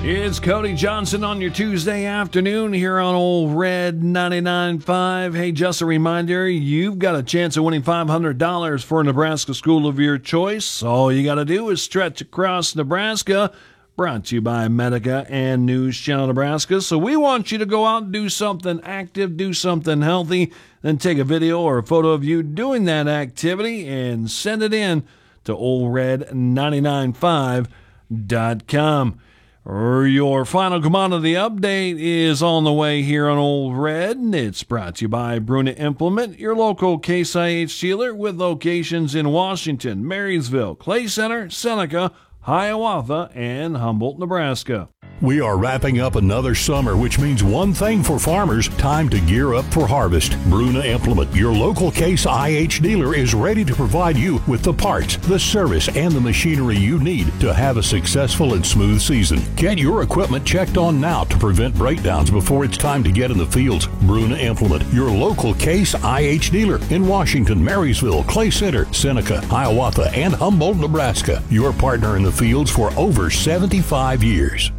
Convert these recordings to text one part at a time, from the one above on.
It's Cody Johnson on your Tuesday afternoon here on Old Red 99.5. Hey, just a reminder, you've got a chance of winning $500 for a Nebraska school of your choice. All you got to do is stretch across Nebraska. Brought to you by Medica and News Channel Nebraska. So we want you to go out and do something active, do something healthy, then take a video or a photo of you doing that activity and send it in to oldred995.com. Your final commodity update is on the way here on Old Red. It's brought to you by Bruna Implement, your local Case IH dealer with locations in Washington, Marysville, Clay Center, Seneca, Hiawatha, and Humboldt, Nebraska. We are wrapping up another summer, which means one thing for farmers: time to gear up for harvest. Bruna Implement, your local Case IH dealer, is ready to provide you with the parts, the service, and the machinery you need to have a successful and smooth season. Get your equipment checked on now to prevent breakdowns before it's time to get in the fields. Bruna Implement, your local Case IH dealer in Washington, Marysville, Clay Center, Seneca, Hiawatha, and Humboldt, Nebraska. Your partner in the fields for over 75 years.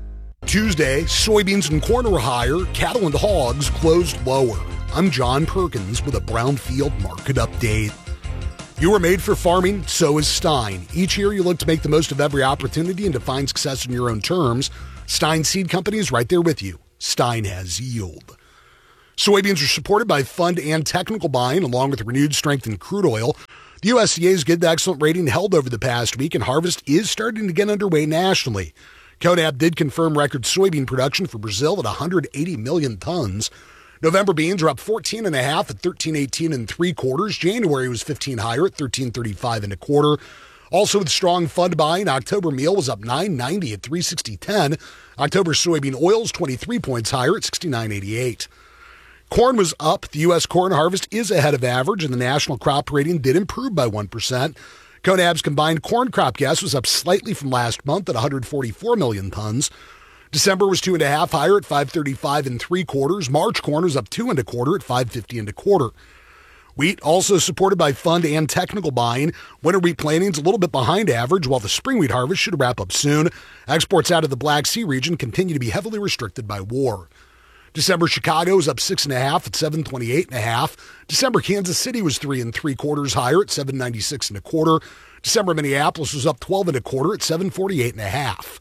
Tuesday, soybeans and corn were higher, cattle and hogs closed lower. I'm John Perkins with a Brownfield market update. You are made for farming, so is Stein. Each year you look to make the most of every opportunity and to find success in your own terms. Stein Seed Company is right there with you. Stein has yield. Soybeans are supported by fund and technical buying, along with renewed strength in crude oil. The USDA's good to excellent rating held over the past week, and harvest is starting to get underway nationally. CONAB did confirm record soybean production for Brazil at 180 million tons. November beans are up 14.5 at 13.18 and 3/4. January was 15 higher at 13.35 and 1/4. Also with strong fund buying, October meal was up 9.90 at 3.60.10. October soybean oils 23 points higher at 69.88. Corn was up. The U.S. corn harvest is ahead of average, and the national crop rating did improve by 1%. CONAB's combined corn crop guess was up slightly from last month at 144 million tons. December was 2.5 higher at 535 and 3/4. March corn was up 2 1/4 at 550 and 1/4. Wheat also supported by fund and technical buying. Winter wheat plantings a little bit behind average, while the spring wheat harvest should wrap up soon. Exports out of the Black Sea region continue to be heavily restricted by war. December Chicago was up 6.5 at 728.5. December Kansas City was 3 3/4 higher at 796 and 1/4. December Minneapolis was up 12 1/4 at 748.5.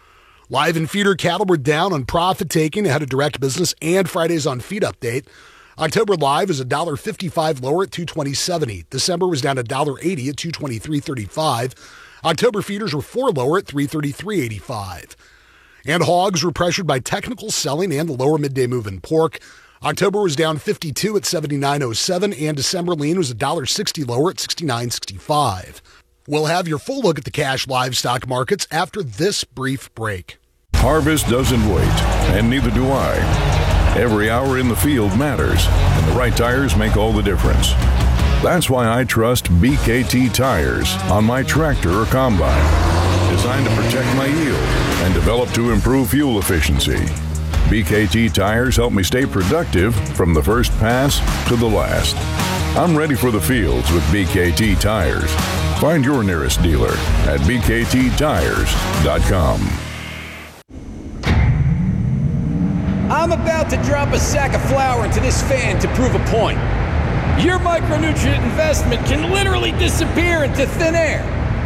Live and feeder cattle were down on profit taking ahead of direct business and Friday's on feed update. October live is $1.55 lower at $220.70. December was down $1.80 at $223.35. October feeders were $4 lower at $333.85. And hogs were pressured by technical selling and the lower midday move in pork. October was down 52 at 79.07, and December lean was $1.60 lower at 69.65. We'll have your full look at the cash livestock markets after this brief break. Harvest doesn't wait, and neither do I. Every hour in the field matters, and the right tires make all the difference. That's why I trust BKT tires on my tractor or combine. Designed to protect my yield and developed to improve fuel efficiency. BKT tires help me stay productive from the first pass to the last. I'm ready for the fields with BKT tires. Find your nearest dealer at bkttires.com. I'm about to drop a sack of flour into this fan to prove a point. Your micronutrient investment can literally disappear into thin air.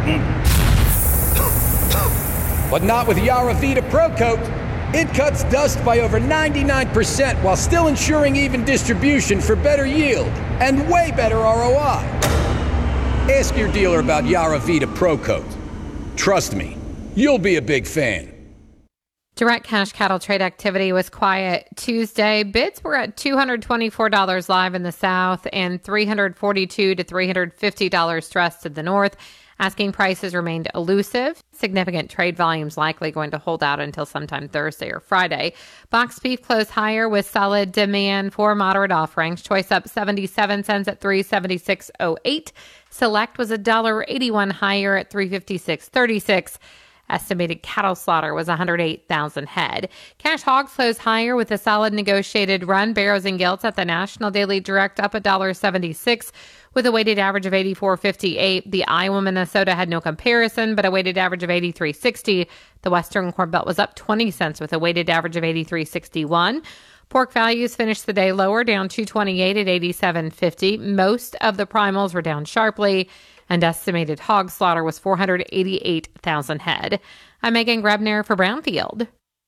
But not with Yaravita Pro Coat. It cuts dust by over 99% while still ensuring even distribution for better yield and way better ROI. Ask your dealer about Yaravita Pro Coat. Trust me, you'll be a big fan. Direct cash cattle trade activity was quiet Tuesday. Bids were at $224 live in the south and $342 to $350 stressed in the north. Asking prices remained elusive. Significant trade volumes likely going to hold out until sometime Thursday or Friday. Box beef closed higher with solid demand for moderate offerings. Choice up 77 cents at $376.08. Select was $1.81 higher at $356.36. Estimated cattle slaughter was 108,000 head. Cash hogs closed higher with a solid negotiated run. Barrows and Gilts at the National Daily Direct up $1.76 with a weighted average of 84.58. The Iowa Minnesota had no comparison, but a weighted average of 83.60. The Western Corn Belt was up 20 cents with a weighted average of 83.61. Pork values finished the day lower, down $2.28 at 87.50. Most of the primals were down sharply, and estimated hog slaughter was 488,000 head. I'm Megan Grebner for Brownfield.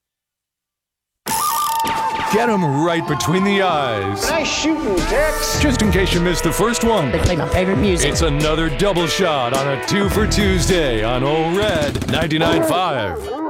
Get them right between the eyes. Nice shooting, Tex. Just in case you missed the first one. They play my favorite music. It's another double shot on a 2 for Tuesday on Old Red 99.5.